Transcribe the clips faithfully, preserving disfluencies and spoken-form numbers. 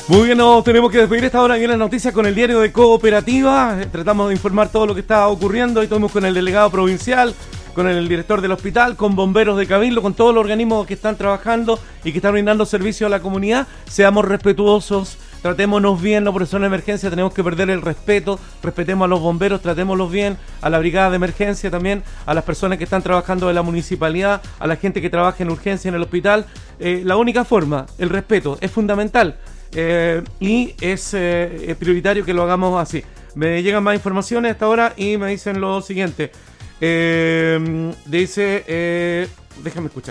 Muy bien, nos tenemos que despedir esta hora. Viene la noticia con el diario de Cooperativa. Tratamos de informar todo lo que está ocurriendo. Hoy estuvimos con el delegado provincial, con el director del hospital, con bomberos de Cabildo, con todos los organismos que están trabajando y que están brindando servicio a la comunidad. Seamos respetuosos, tratémonos bien, no por eso en emergencia tenemos que perder el respeto. Respetemos a los bomberos, tratémoslos bien, a la brigada de emergencia también, a las personas que están trabajando de la municipalidad, a la gente que trabaja en urgencia en el hospital. Eh, la única forma, el respeto, es fundamental. Eh, y es eh, prioritario que lo hagamos así. Me llegan más informaciones hasta ahora y me dicen lo siguiente. Eh, dice, eh, déjame escuchar.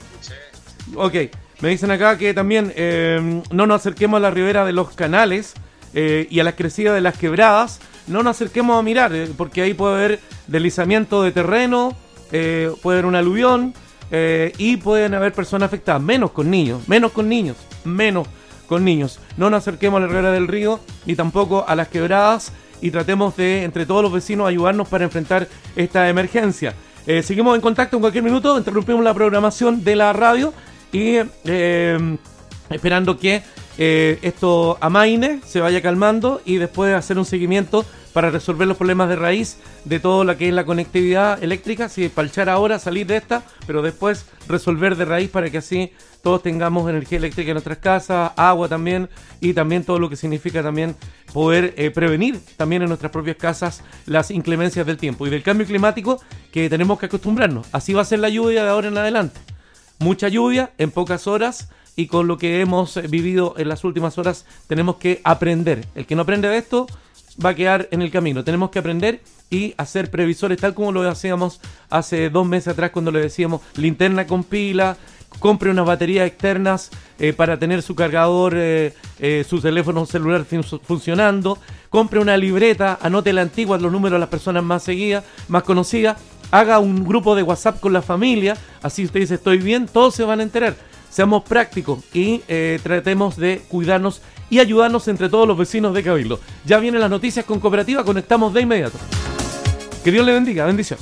Ok, me dicen acá que también eh, no nos acerquemos a la ribera de los canales eh, y a las crecidas de las quebradas. No nos acerquemos a mirar, eh, porque ahí puede haber deslizamiento de terreno, eh, puede haber un aluvión eh, y pueden haber personas afectadas. Menos con niños, menos con niños, menos con niños. No nos acerquemos a la ribera del río ni tampoco a las quebradas y tratemos de, entre todos los vecinos, ayudarnos para enfrentar esta emergencia. Eh, seguimos en contacto en cualquier minuto, interrumpimos la programación de la radio y eh, esperando que eh, esto amaine, se vaya calmando y después hacer un seguimiento para resolver los problemas de raíz de todo lo que es la conectividad eléctrica, si palchar ahora, salir de esta, pero después resolver de raíz para que así todos tengamos energía eléctrica en nuestras casas, agua también, y también todo lo que significa también poder eh, prevenir también en nuestras propias casas las inclemencias del tiempo y del cambio climático, que tenemos que acostumbrarnos. Así va a ser la lluvia de ahora en adelante. Mucha lluvia en pocas horas, y con lo que hemos vivido en las últimas horas tenemos que aprender. El que no aprende de esto va a quedar en el camino. Tenemos que aprender y hacer previsores, tal como lo hacíamos hace dos meses atrás cuando le decíamos linterna con pila, compre unas baterías externas eh, para tener su cargador, eh, eh, su teléfono celular fun- funcionando, compre una libreta, anote la antigua, los números de las personas más seguidas, más conocidas, haga un grupo de WhatsApp con la familia, así usted dice estoy bien, todos se van a enterar. Seamos prácticos y eh, tratemos de cuidarnos y ayudarnos entre todos los vecinos de Cabildo. Ya vienen las noticias con Cooperativa, conectamos de inmediato. Que Dios le bendiga, bendición.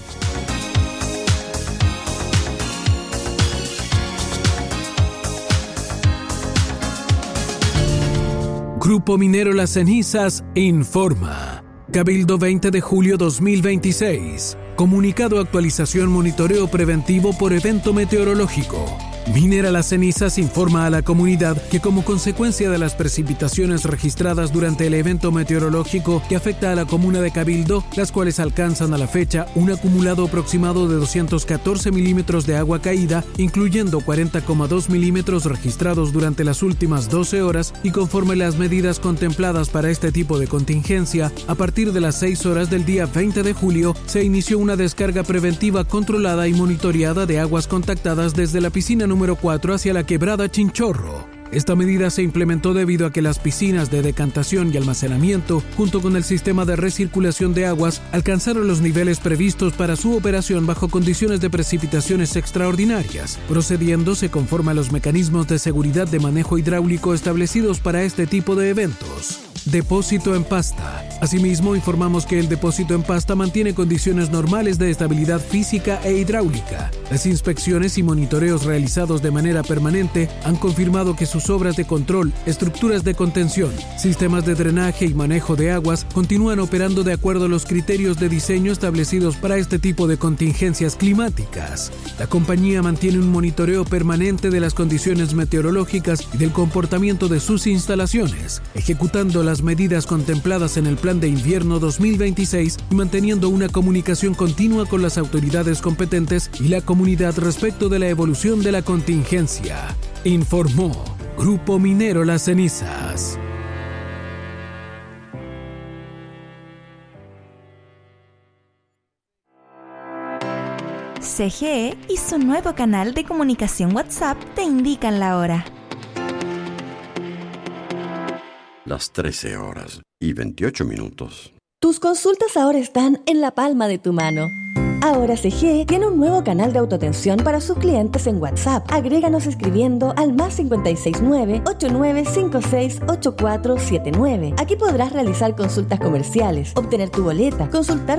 Grupo Minero Las Cenizas informa. Cabildo veinte de julio dos mil veintiséis. Comunicado actualización monitoreo preventivo por evento meteorológico. Minera Las Cenizas informa a la comunidad que como consecuencia de las precipitaciones registradas durante el evento meteorológico que afecta a la comuna de Cabildo, las cuales alcanzan a la fecha un acumulado aproximado de doscientos catorce milímetros de agua caída, incluyendo cuarenta coma dos milímetros registrados durante las últimas doce horas, y conforme las medidas contempladas para este tipo de contingencia, a partir de las seis horas del día veinte de julio se inició una descarga preventiva controlada y monitoreada de aguas contactadas desde la piscina número cuatro hacia la quebrada Chinchorro. Esta medida se implementó debido a que las piscinas de decantación y almacenamiento, junto con el sistema de recirculación de aguas, alcanzaron los niveles previstos para su operación bajo condiciones de precipitaciones extraordinarias, procediéndose conforme a los mecanismos de seguridad de manejo hidráulico establecidos para este tipo de eventos. Depósito en pasta. Asimismo, informamos que el depósito en pasta mantiene condiciones normales de estabilidad física e hidráulica. Las inspecciones y monitoreos realizados de manera permanente han confirmado que sus obras de control, estructuras de contención, sistemas de drenaje y manejo de aguas continúan operando de acuerdo a los criterios de diseño establecidos para este tipo de contingencias climáticas. La compañía mantiene un monitoreo permanente de las condiciones meteorológicas y del comportamiento de sus instalaciones, ejecutando las medidas contempladas en el Plan de Invierno dos mil veintiséis y manteniendo una comunicación continua con las autoridades competentes y la comunidad respecto de la evolución de la contingencia. Informó Grupo Minero Las Cenizas. C G E y su nuevo canal de comunicación WhatsApp te indican la hora. Las trece horas y veintiocho minutos. Tus consultas ahora están en la palma de tu mano. Ahora C G E tiene un nuevo canal de autoatención para sus clientes en WhatsApp. Agréganos escribiendo al más cinco seis nueve, ocho nueve cinco seis, ocho cuatro siete nueve. Aquí podrás realizar consultas comerciales, obtener tu boleta, consultar